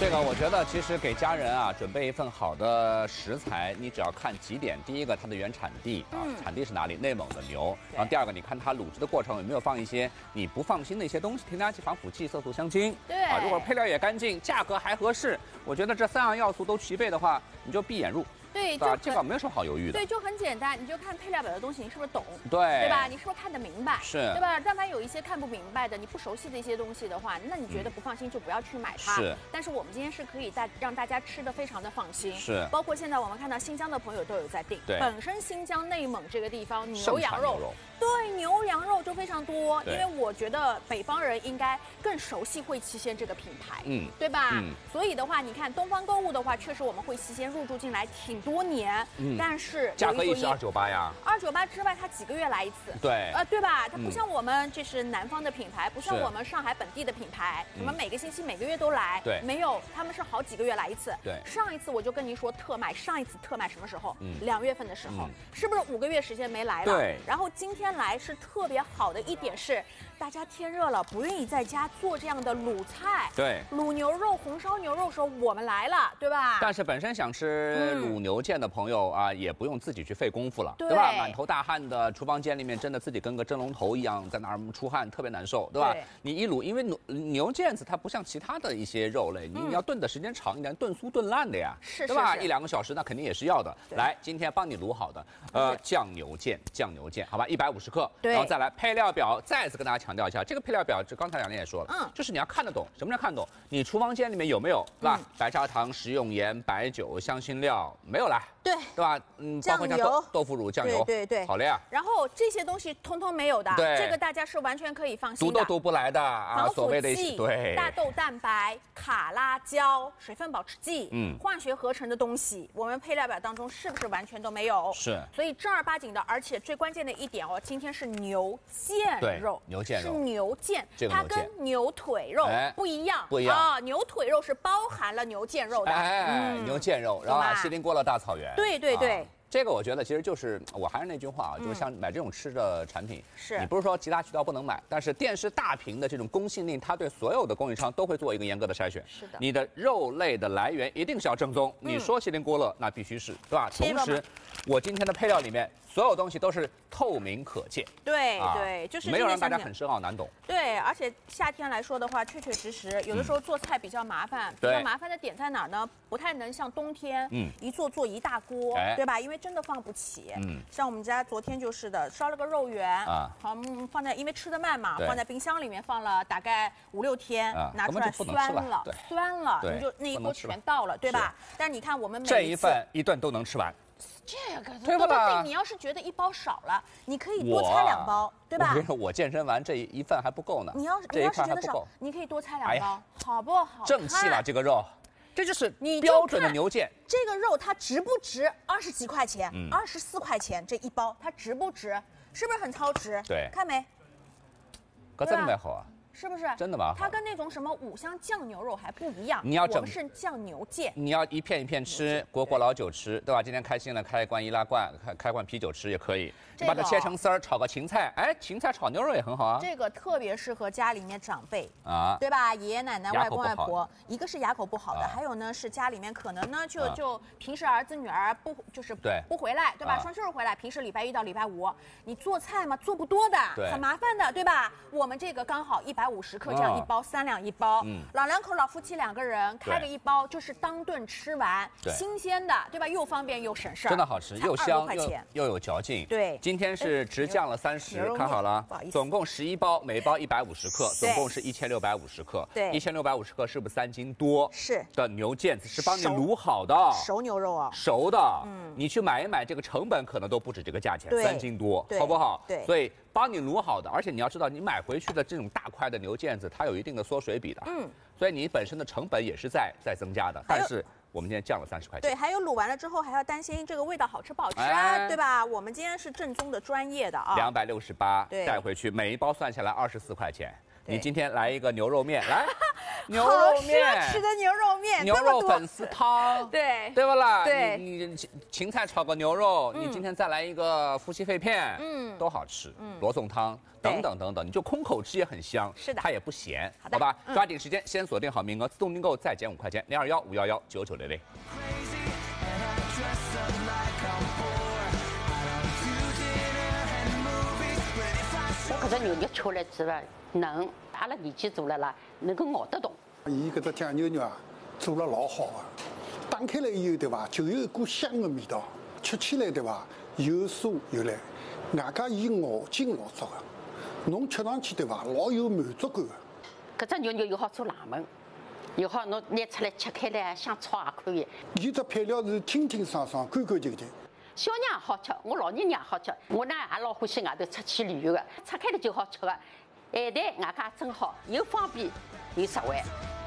这个我觉得其实给家人啊准备一份好的食材，你只要看几点：第一个，它的原产地啊，产地是哪里？内蒙的牛。然后第二个，你看它卤制的过程有没有放一些你不放心的一些东西，添加剂、防腐剂、色素、香精。 对啊，如果配料也干净，价格还合适，我觉得这3样要素都齐备的话，你就闭眼入。 对， 吧？这个没有什么好犹豫的。 对，就很简单，你就看配料表的东西，你是不是懂？ 对吧？你是不是看得明白？ 是， 对吧？但凡有一些看不明白的，你不熟悉的一些东西的话，那你觉得不放心就不要去买它。 是。 但是我们今天是可以让大家吃的非常的放心。 是。 包括现在我们看到新疆的朋友都有在订。 对。 本身新疆、内蒙这个地方牛羊肉，对牛羊肉就非常多。因为我觉得北方人应该更熟悉汇七鲜这个品牌，对吧？所以的话，你看东方购物的话，确实我们汇七鲜入驻进来挺多年。 但是价格也是298呀 ，298之外，它几个月来一次， 对， 对吧？它不像我们这是南方的品牌，不像我们上海本地的品牌，什么每个星期、每个月都来， 对， 没有，他们是好几个月来一次。 对， 上一次我就跟您说特卖，上一次特卖什么时候？2月份的时候，是不是5个月时间没来了？ 对。 然后今天来是特别好的一点是，大家天热了，不愿意在家做这样的卤菜， 对， 卤牛肉、红烧牛肉的时候我们来了，对吧？ 但是本身想吃卤牛腱的朋友啊，也不用自己去费功夫了，对吧？满头大汗的厨房间里面，真的自己跟个蒸笼头一样在那儿出汗，特别难受，对吧？你一卤，因为牛腱子它不像其他的一些肉类，你要炖的时间长一点，炖酥炖烂的呀， 是， 对吧？1、2个小时那肯定也是要的。来，今天帮你卤好的，酱牛腱，好吧，150克，然后再来配料表，再次跟大家强调一下，这个配料表，这刚才2年也说了，就是你要看得懂，什么叫看懂？你厨房间里面有没有，对吧？白砂糖、食用盐、白酒、香辛料没有啦？对吧？包括像豆腐乳、酱油，对，好了呀。 然后这些东西通通没有的，这个大家是完全可以放心的。 毒都毒不来的啊，所谓的对大豆蛋白、卡拉胶、水分保持剂，化学合成的东西，我们配料表当中是不是完全都没有？ 是。 所以正儿八经的，而且最关键的一点哦，今天是牛腱肉， 牛腱肉是牛腱，它跟牛腿肉不一样，啊，牛腿肉是包含了牛腱肉的， 牛腱肉，然后锡林郭勒大草原。 对， 这个我觉得其实就是，我还是那句话啊，就是像买这种吃的产品，你不是说其他渠道不能买，但是电视大屏的这种公信力，它对所有的供应商都会做一个严格的筛选。 是的， 你的肉类的来源一定是要正宗。你说锡林郭勒，那必须是，对吧？同时，我今天的配料里面所有东西都是透明可见。 对，就是没有让大家很深奥难懂。 对，而且夏天来说的话，确确实实有的时候做菜比较麻烦。比较麻烦的点在哪儿呢？不太能像冬天，一做一大锅，对吧？因为真的放不起。像我们家昨天就是的，烧了个肉圆啊，好，放在因为吃得慢嘛，放在冰箱里面放了大概5、6天，拿出来酸了，你就那一锅全倒了，对吧？但是你看我们这一份一顿都能吃完。 这个对不对？你要是觉得1包少了，你可以多拆2包，对吧？ 我健身完这一份还不够呢。 你要是觉得少，你可以多拆2包，好不好？ 正气了这个肉，这就是标准的牛腱。 这个肉它值不值20几块钱？24块钱这1包，它值不值？是不是很超值？ 对， 看没？ 可真没好啊。 是不是真的吗？ 它跟那种什么五香酱牛肉还不一样。 你要我们是酱牛腱， 你要一片一片吃，果老酒吃，对吧？今天开心了，开一罐易拉罐，开罐啤酒吃也可以。你把它切成丝儿，炒个芹菜，哎，芹菜炒牛肉也很好啊。 这个特别适合家里面长辈啊，对吧？爷爷奶奶、外公外婆，一个是牙口不好的，还有呢是家里面可能呢就平时儿子女儿不回来，对吧？双休日回来，平时礼拜1到礼拜5，你做菜嘛做不多的，很麻烦的，对吧？我们这个刚好150克这样1包，3两1包，老两口老夫妻2个人开个1包，就是当顿吃完，新鲜的，对吧？又方便又省事儿， 真的好吃，又香又有嚼劲。 对， 今天是直降了30，看好了，总共11包，每包150克，总共是1650克。 对 ，1650克是不是3斤多？ 是的牛腱子是帮你卤好的， 熟牛肉啊， 熟的。你去买一买，这个成本可能都不止这个价钱，3斤多，好不好？ 对， 所以帮你卤好的，而且你要知道，你买回去的这种大块的牛腱子，它有一定的缩水比的，所以你本身的成本也是在增加的，但是。我们今天降了30块钱。 对，还有卤完了之后还要担心这个味道好吃不好吃啊，对吧？我们今天是正宗的专业的啊。 268带回去，每一包算下来24块钱。你今天来一个牛肉面，来牛肉面， 好奢侈的牛肉面， 牛肉粉丝汤， 对不啦？ 对， 你芹菜炒个牛肉，你今天再来一个夫妻肺片，都好吃。罗宋汤等等等等，你就空口吃也很香， 是的， 它也不咸，好吧？抓紧时间，先锁定好名额，自动订购再减5块钱，021-511-9900。 我搿只牛肉吃了之后嫩，阿拉年纪大了啦，能够咬得动。 伊搿只酱牛肉啊，做了老好啊，打开来以后对伐，就有一股香的味道，吃起来对伐，又酥又烂，外加伊咬筋老足的，侬吃上去对伐，老有满足感的。 搿只牛肉又好做冷焖，又好侬拿出来吃开来像炒也可以。 伊只配料是清清爽爽、干干净净。 小人也好吃，我老人也好吃。我呢也老欢喜外头出去旅游的，拆开了就好吃的。咸淡外加真好，又方便又实惠。